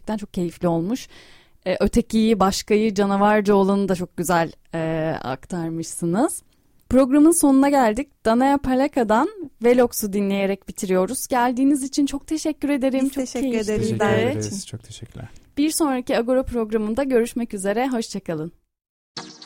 gerçekten çok keyifli olmuş. Ötekiyi, başkayı, canavarca olanı da çok güzel aktarmışsınız. Programın sonuna geldik. Danaya Palaka'dan Velox'u dinleyerek bitiriyoruz. Geldiğiniz için çok teşekkür ederim. Biz çok teşekkür keyifliydi. ederiz. Teşekkür ederiz. Çok teşekkürler. Bir sonraki Agora programında görüşmek üzere. Hoşçakalın.